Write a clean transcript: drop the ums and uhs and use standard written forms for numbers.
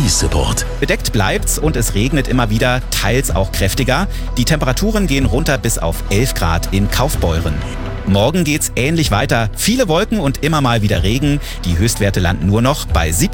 Support. Bedeckt bleibt's und es regnet immer wieder, teils auch kräftiger. Die Temperaturen gehen runter bis auf 11 Grad in Kaufbeuren. Morgen geht's ähnlich weiter. Viele Wolken und immer mal wieder Regen. Die Höchstwerte landen nur noch bei